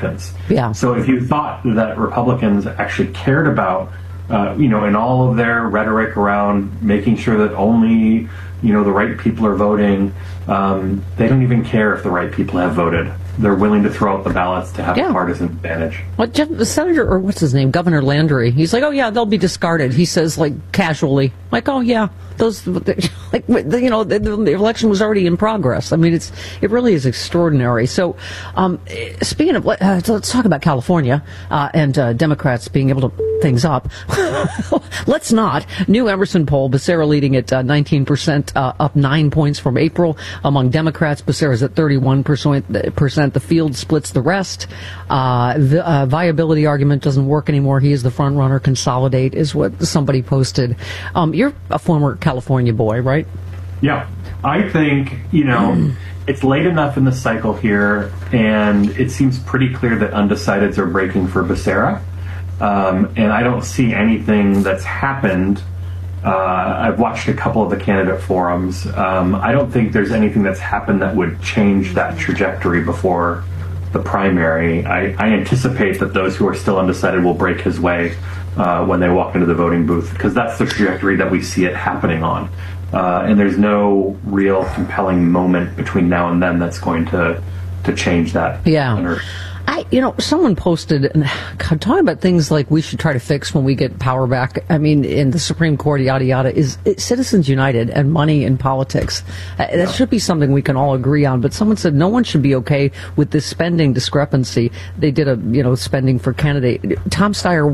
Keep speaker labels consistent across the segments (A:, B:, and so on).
A: Republicans.
B: Yeah.
A: So if you thought that Republicans actually cared about, in all of their rhetoric around making sure that only, the right people are voting, they don't even care if the right people have voted. They're willing to throw out the ballots to have a partisan advantage.
B: Well, Senator, or what's his name, Governor Landry, he's like, oh, yeah, they'll be discarded. He says, like, casually, like, oh, yeah, those, like, the election was already in progress. I mean, it really is extraordinary. So, speaking of, let's talk about California and Democrats being able to things up. Let's not. New Emerson poll, Becerra leading at 19%, up 9 points from April. Among Democrats, Becerra's at 31%. The field splits the rest. The viability argument doesn't work anymore. He is the front runner. Consolidate is what somebody posted. You're a former California boy, right?
A: Yeah. I think, it's late enough in the cycle here, and it seems pretty clear that undecideds are breaking for Becerra. And I don't see anything that's happened. I've watched a couple of the candidate forums. I don't think there's anything that's happened that would change that trajectory before the primary. I anticipate that those who are still undecided will break his way when they walk into the voting booth, because that's the trajectory that we see it happening on. And there's no real compelling moment between now and then that's going to change that.
B: Yeah. Someone posted, and talking about things like we should try to fix when we get power back. I mean, in the Supreme Court, yada, yada, is Citizens United and money in politics. That should be something we can all agree on. But someone said no one should be okay with this spending discrepancy. They did a, spending for candidate. Tom Steyer,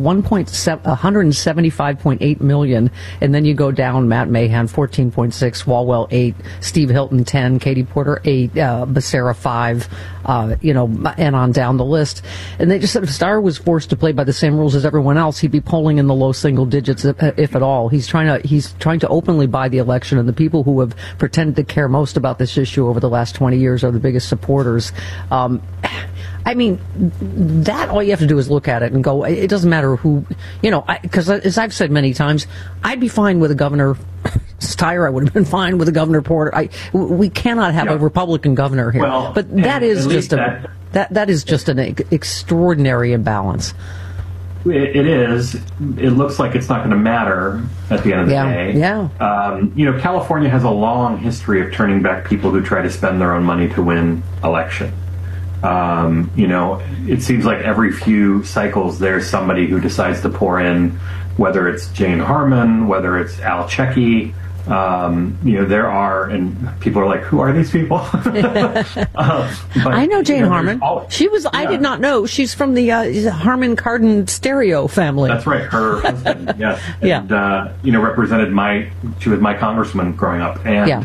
B: $175.8 million. And then you go down, Matt Mahan, 14.6, Walwell, 8, Steve Hilton, 10, Katie Porter, 8, Becerra, 5, and on down the list. And they just said if Steyer was forced to play by the same rules as everyone else, he'd be polling in the low single digits, if at all. He's trying to openly buy the election, and the people who have pretended to care most about this issue over the last 20 years are the biggest supporters. I mean, that all you have to do is look at it and go, it doesn't matter who, because as I've said many times, I'd be fine with a Governor Steyer. I would have been fine with a Governor Porter. We cannot have a Republican governor here.
A: Well,
B: but that is just that is just an extraordinary imbalance.
A: It is. It looks like it's not going to matter at the end of the day.
B: Yeah.
A: California has a long history of turning back people who try to spend their own money to win election. It seems like every few cycles there's somebody who decides to pour in, whether it's Jane Harman, whether it's Al Checkey. There are, and people are like, who are these people?
B: I know Jane Harman. She was, I did not know. She's from the Harman Kardon stereo family.
A: That's right. Her husband, yes. And, she was my congressman growing up. And,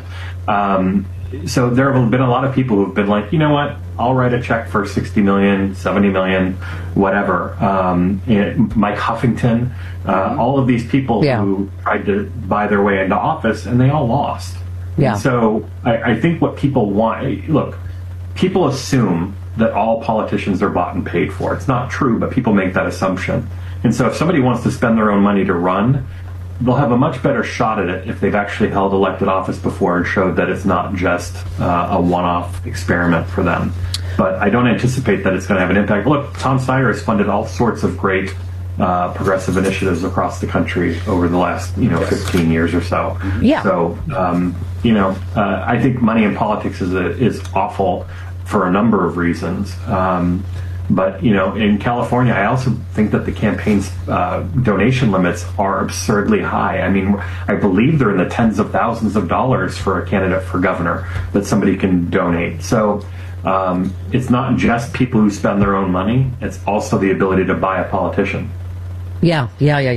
A: so there have been a lot of people who've been like, you know what, I'll write a check for $60 million, $70 million, whatever. Mike Huffington, all of these people who tried to buy their way into office, and they all lost.
B: Yeah.
A: And so I think what people want, look, people assume that all politicians are bought and paid for. It's not true, but people make that assumption. And so if somebody wants to spend their own money to run, they'll have a much better shot at it if they've actually held elected office before and showed that it's not just a one-off experiment for them. But I don't anticipate that it's going to have an impact. Look, Tom Steyer has funded all sorts of great progressive initiatives across the country over the last 15 years or so.
B: Yeah.
A: So I think money in politics is awful for a number of reasons. But, in California, I also think that the campaign's donation limits are absurdly high. I mean, I believe they're in the tens of thousands of dollars for a candidate for governor that somebody can donate. So it's not just people who spend their own money. It's also the ability to buy a politician.
B: Yeah.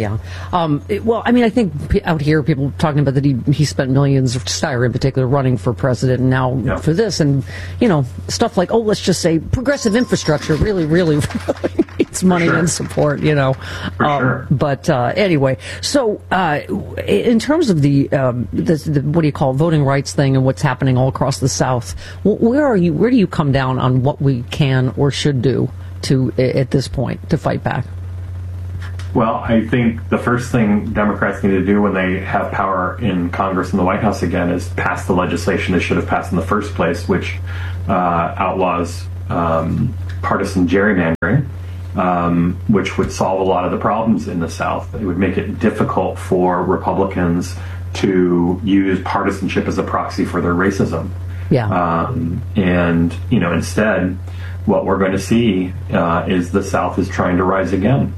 B: Well, I mean, I think out here, people talking about that he spent millions, Steyer in particular, running for president, and now for this, and, stuff like, let's just say progressive infrastructure really, really, really needs money and support,
A: For sure.
B: But anyway, so in terms of the what do you call it, voting rights thing and what's happening all across the South, where do you come down on what we can or should do at this point to fight back?
A: Well, I think the first thing Democrats need to do when they have power in Congress and the White House again is pass the legislation they should have passed in the first place, which outlaws partisan gerrymandering, which would solve a lot of the problems in the South. It would make it difficult for Republicans to use partisanship as a proxy for their racism.
B: Yeah.
A: And, instead, what we're going to see is the South is trying to rise again.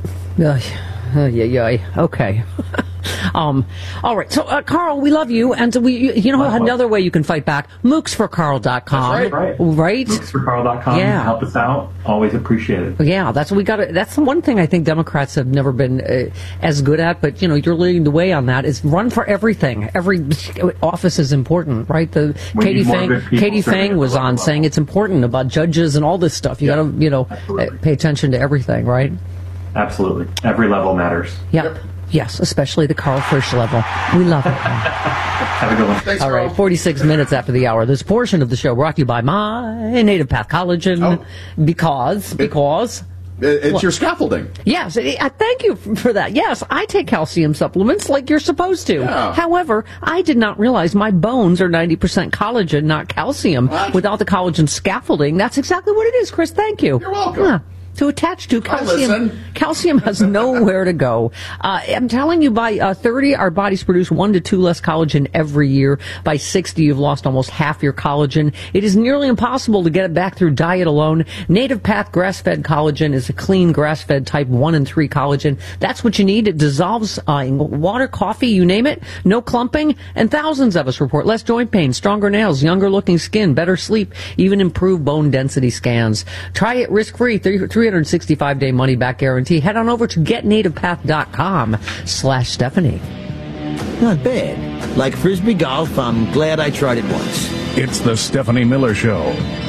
B: Okay. All right. So, Carl, we love you. And another way you can fight back, mooksforcarl.com.
A: Right. Mooksforcarl.com.
B: Yeah.
A: Help us out. Always appreciate it.
B: Yeah, that's the one thing I think Democrats have never been as good at, but, you're leading the way on that, is run for everything. Every office is important, right? Katie Fang was on saying it's important about judges and all this stuff. You got to, pay attention to everything, right?
A: Absolutely. Every level matters.
B: Yep. Yes, especially the Carl Frisch level. We love it.
A: Have a good one.
C: Thanks,
B: all right, 46 minutes after the hour. This portion of the show brought to you by my Native Path Collagen. Because
C: it's your scaffolding.
B: Yes, thank you for that. Yes, I take calcium supplements like you're supposed to.
C: Yeah.
B: However, I did not realize my bones are 90% collagen, not calcium.
C: What?
B: Without the collagen scaffolding, that's exactly what it is, Chris. Thank you.
C: You're welcome.
B: Yeah. To attach to
C: Listen.
B: calcium has nowhere to go. I'm telling you, by 30, our bodies produce 1 to 2 less collagen every year. By 60, you've lost almost half your collagen. It is nearly impossible to get it back through diet alone. Native Path grass-fed collagen is a clean grass-fed type 1 and 3 collagen. That's what you need. It dissolves in water, coffee, you name it. No clumping. And thousands of us report less joint pain, stronger nails, younger-looking skin, better sleep, even improved bone density scans. Try it risk-free. 365-day money-back guarantee. Head on over to getnativepath.com/Stephanie.
D: Not bad. Like Frisbee golf, I'm glad I tried it once.
E: It's the Stephanie Miller Show.